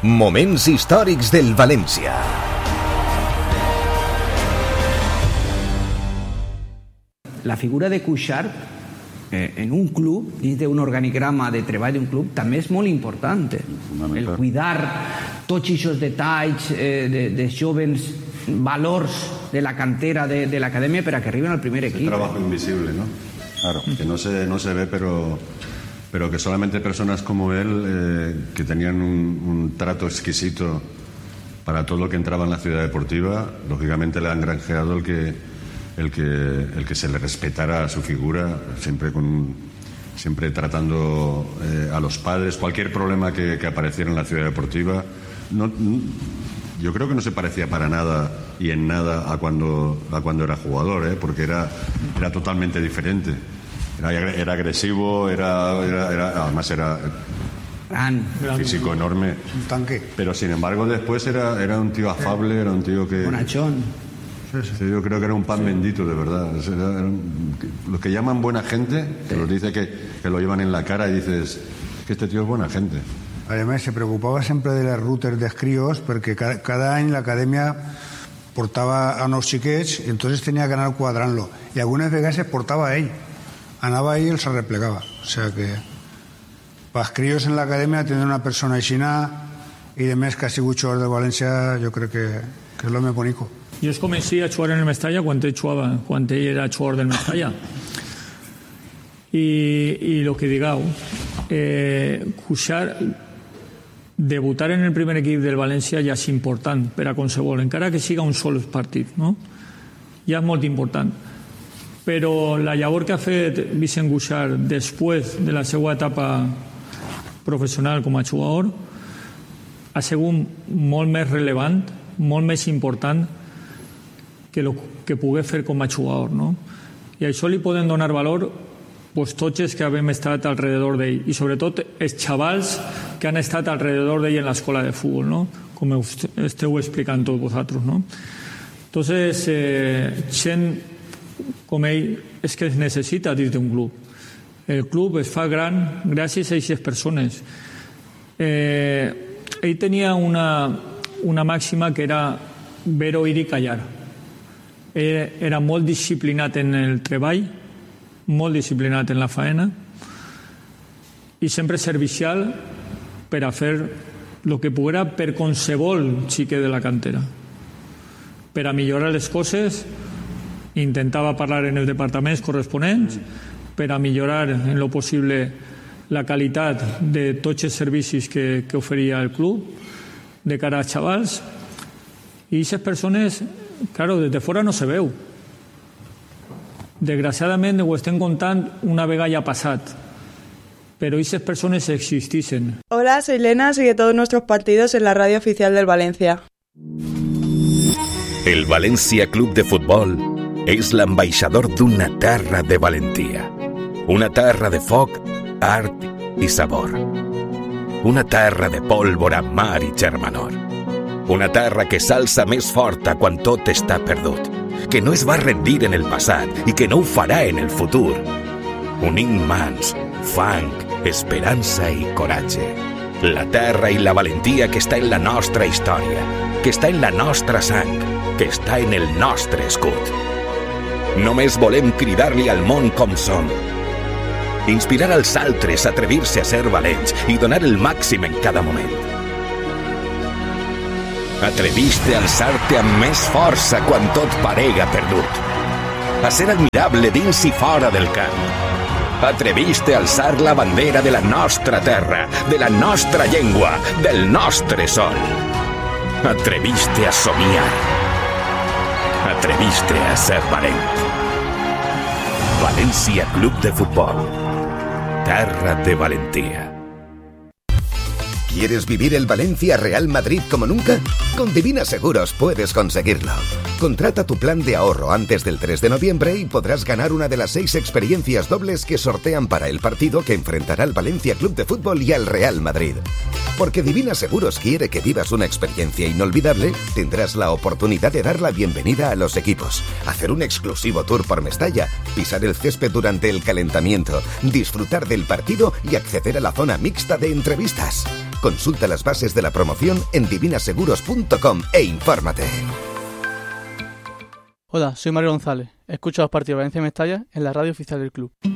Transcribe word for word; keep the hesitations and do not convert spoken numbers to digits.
Moments històrics del València. La figura de Cuixart eh, en un club, dins d'un organigrama de treball d'un club, també és molt important. El cuidar tots aquests detalls eh, de, de jovens valors de la cantera de, de l'acadèmia per a que arriben al primer equip. Es trabajo invisible, ¿no? Claro, que no se, no se ve, pero, pero que solamente personas como él, eh, que tenían un, un trato exquisito para todo lo que entraba en la ciudad deportiva, lógicamente le han granjeado el que, el que, el que se le respetara su figura, siempre, con, siempre tratando eh, a los padres, cualquier problema que, que apareciera en la ciudad deportiva. No, no, yo creo que no se parecía para nada y en nada a cuando, a cuando era jugador, ¿eh? Porque era, era totalmente diferente. Era, era agresivo, era, era, era, además era gran, físico enorme. Un tanque. Pero sin embargo después era, era un tío afable, era un tío que... Bonachón. Sí, yo creo que era un pan sí. bendito, de verdad. Era, era un, los que llaman buena gente, te los dice que, que lo llevan en la cara y dices que este tío es buena gente. Además, se preocupava sempre de les rutes dels crios perquè cada, cada any l'acadèmia portava a nous xiquets i entonces tenia que anar quadrant-lo. I algunes vegades es portava a ell. Anava ell i els arreplegava. O sea que pels crios en l'acadèmia tenir una persona aixina i de més que ha sigut jugador de València jo crec que, que és l'home bonico. Jo es comencí a jugar en el Mestalla quan ell jugava, quan ell era jugador del Mestalla. I, i el que digueu, eh, Cuixart, debutar en el primer equip del València ja és important per a qualsevol, encara que siga un sol partit, no? Ja és molt important. Però la llavor que ha fet Vicent Cuixart després de la seva etapa professional com a jugador ha sigut molt més relevant, molt més important que el que pogué fer com a jugador, no? I això li poden donar valor pues, tots els que hem estat alrededor d'ell i sobretot els xavals que han estat alrededor d'ell en l'escola de futbol, no? Com esteu explicant tots vosaltres, no? Entonces, eh, gent com ell és que es necessita dins d'un club. El club es fa gran gràcies a aquestes persones. Eh, ell tenia una, una màxima que era ver, oír i callar. Era, era molt disciplinat en el treball, molt disciplinat en la faena i sempre servicial per a fer el que poguera per qualsevol xique de la cantera. Per a millorar les coses intentava parlar en els departaments corresponents per a millorar en lo possible la qualitat de tots els servicis que, que oferia el club de cara als xavals i aquestes persones, claro, des de fora no se veu. Desgraciadament ho estem contant una vegada ya passat, pero esas personas existen. Hola, soy Lena, sigue todos nuestros partidos en la radio oficial del Valencia. El València Club de Futbol és l'ambaixador d'una terra de valentia, una terra de foc, art i sabor, una terra de pólvora, mar i germanor, una terra que s'alça més forta quan tot està perdut, que no es va rendir en el passat i que no ho farà en el futur. Unint mans, fang, esperança i coratge. La terra i la valentia que està en la nostra història, que està en la nostra sang, que està en el nostre escut. Només volem cridar-li al món com som. Inspirar als altres a atrevir-se a ser valents i donar el màxim en cada moment. Atreviste a alçar-te amb més força quan tot parega perdut. A ser admirable dins i fora del camp. Atreviste a alçar la bandera de la nostra terra, de la nostra llengua, del nostre sol. Atreviste a somiar. Atreviste a ser valent. València Club de Futbol. Terra de valentía. ¿Quieres vivir el Valencia Real Madrid como nunca? Con Divina Seguros puedes conseguirlo. Contrata tu plan de ahorro antes del tres de noviembre y podrás ganar una de las seis experiencias dobles que sortean para el partido que enfrentará al Valencia Club de Fútbol y al Real Madrid. Porque Divina Seguros quiere que vivas una experiencia inolvidable, tendrás la oportunidad de dar la bienvenida a los equipos, hacer un exclusivo tour por Mestalla, pisar el césped durante el calentamiento, disfrutar del partido y acceder a la zona mixta de entrevistas. Consulta las bases de la promoción en divina seguros punto com e infórmate. Hola, soy Mario González. Escucho los partidos de Valencia-Mestalla en la radio oficial del club.